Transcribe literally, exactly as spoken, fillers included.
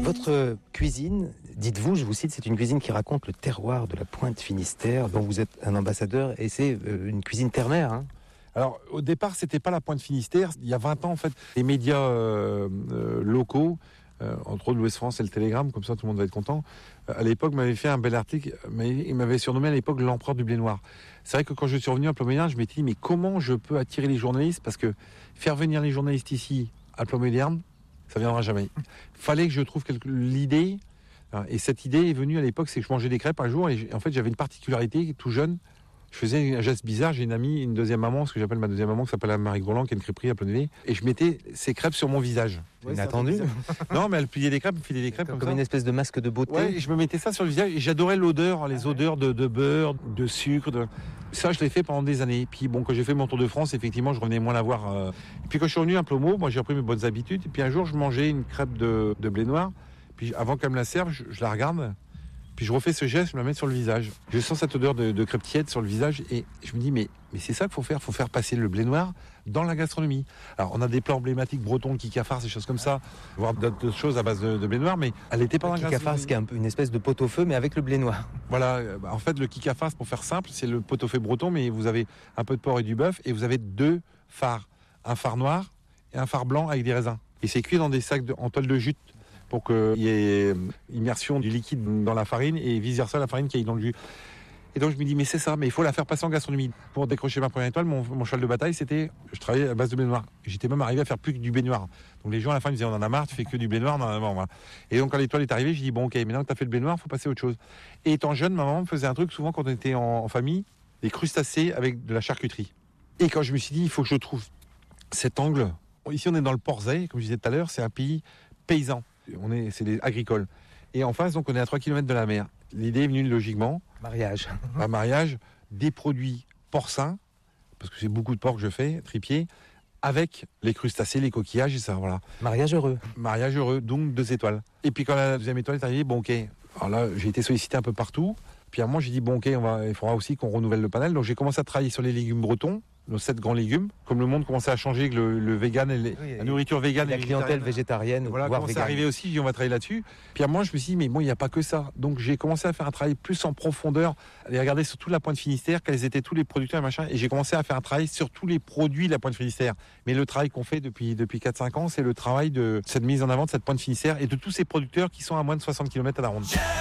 Votre cuisine, dites-vous, je vous cite, c'est une cuisine qui raconte le terroir de la Pointe Finistère, dont vous êtes un ambassadeur, et c'est une cuisine terre-mer, hein. Alors, au départ, c'était pas la Pointe Finistère. Il y a vingt ans, en fait, les médias euh, euh, locaux, euh, entre autres l'Ouest France et le Télégramme, comme ça tout le monde va être content, euh, à l'époque m'avaient fait un bel article, mais ils m'avaient surnommé à l'époque l'empereur du blé noir. C'est vrai que quand je suis revenu à Plomédern, je m'étais dit, mais comment je peux attirer les journalistes? Parce que faire venir les journalistes ici, à Plomédern, ça viendra jamais. Fallait que je trouve quelque... l'idée, et cette idée est venue à l'époque, c'est que je mangeais des crêpes un jour, et en fait j'avais une particularité, tout jeune, je faisais un geste bizarre, j'ai une amie, une deuxième maman, ce que j'appelle ma deuxième maman, qui s'appelle Marie Groland, qui est une crêperie à Plonévé, et je mettais ces crêpes sur mon visage. Ouais, inattendu. Non, mais elle pliait des crêpes, elle filait des crêpes comme, comme, comme ça. Une espèce de masque de beauté. Ouais, et je me mettais ça sur le visage, et j'adorais l'odeur, les odeurs de, de beurre, de sucre, de... Ça, je l'ai fait pendant des années. Puis bon, quand j'ai fait mon tour de France, effectivement, je revenais moins la voir. Euh... Et puis quand je suis revenu à Plomo, moi j'ai repris mes bonnes habitudes. Et puis un jour, je mangeais une crêpe de, de blé noir. Puis avant qu'elle me la serve, je, je la regarde. Puis je refais ce geste, je me la mets sur le visage. Je sens cette odeur de, de crêpe tiède sur le visage et je me dis, mais, mais c'est ça qu'il faut faire. Il faut faire passer le blé noir dans la gastronomie. Alors, on a des plats emblématiques bretons, le kikafar, ces choses comme ça, voire d'autres choses à base de, de blé noir, mais elle n'était pas dans la gastronomie. Le kikafar, c'est un peu une espèce de pot-au-feu, mais avec le blé noir. Voilà. En fait, le kikafar, pour faire simple, c'est le pot-au-feu breton, mais vous avez un peu de porc et du bœuf et vous avez deux fards. Un phare noir et un phare blanc avec des raisins. Et c'est cuit dans des sacs de, en toile de jute, pour qu'il y ait immersion du liquide dans la farine et vice-versa la farine qui aille dans le jus. Et donc je me dis, mais c'est ça, mais il faut la faire passer en gastronomie. Pour décrocher ma première étoile, mon, mon cheval de bataille, c'était, je travaillais à base de blé noir. J'étais même arrivé à faire plus que du blé noir. Donc les gens à la fin ils disaient, on en a marre, tu fais que du blé noir. Non, non, voilà. Et donc quand l'étoile est arrivée, j'ai dit, bon ok, maintenant que tu as fait le blé noir, il faut passer à autre chose. Et étant jeune, ma maman faisait un truc, souvent quand on était en, en famille, des crustacés avec de la charcuterie. Et quand je me suis dit, il faut que je trouve cet angle. Ici on est dans le Porzay, comme je disais tout à l'heure, c'est un pays paysan. On est, c'est des agricoles. Et en face, donc, on est à trois kilomètres de la mer. L'idée est venue logiquement. Mariage. Un mariage, des produits porcins, parce que c'est beaucoup de porc que je fais, tripier, avec les crustacés, les coquillages et ça, voilà. Mariage heureux. Mariage heureux, donc deux étoiles. Et puis quand la deuxième étoile est arrivée, bon, ok. Alors là, j'ai été sollicité un peu partout. Puis à moi, j'ai dit, bon, ok, on va, il faudra aussi qu'on renouvelle le panel. Donc j'ai commencé à travailler sur les légumes bretons, nos sept grands légumes. Comme le monde commençait à changer, que le, le vegan et les, oui, la nourriture végane et la clientèle végétarienne, voilà, voire commençait végane. à arriver aussi, j'ai dit, on va travailler là-dessus. Puis à moi, je me suis dit, mais bon, il n'y a pas que ça. Donc j'ai commencé à faire un travail plus en profondeur, aller regarder sur toute la Pointe Finistère, quels étaient tous les producteurs et machin. Et j'ai commencé à faire un travail sur tous les produits de la Pointe Finistère. Mais le travail qu'on fait depuis, depuis quatre cinq ans, c'est le travail de cette mise en avant de cette Pointe Finistère et de tous ces producteurs qui sont à moins de soixante kilomètres à la ronde.